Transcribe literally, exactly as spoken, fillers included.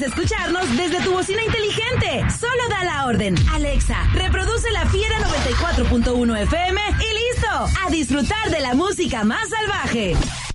escucharnos desde tu bocina inteligente. Solo da la orden. Alexa, reproduce La Fiera noventa y cuatro punto uno F M y listo. A disfrutar de la música más salvaje.